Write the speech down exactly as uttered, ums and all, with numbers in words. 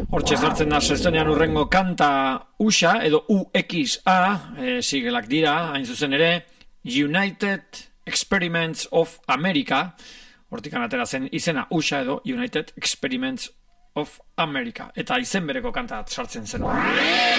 Hortxe sartzen da sezonean urrengo kanta U S A edo U X A, e, sigelak dira, hain zuzen ere, United Experiments of America, hortikan atera zen izena U S A edo United Experiments of America, eta izen bereko kanta sartzen zen.